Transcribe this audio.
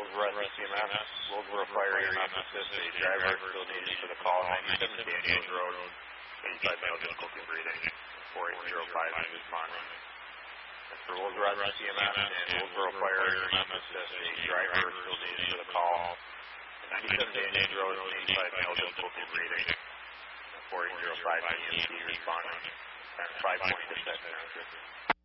Wildboro CMS, Wildboro Fire EMS assist, a driver still needed for the call, 97 Daniels Road, 85 male difficulty breathing, 4805 is responding. That's for Wildboro CMS and Wildboro Fire EMS assist, a driver still needed for the call, 97 Daniels Road, 85 male difficulty breathing, 4805 EMT responding, and 5 point dispatch manager.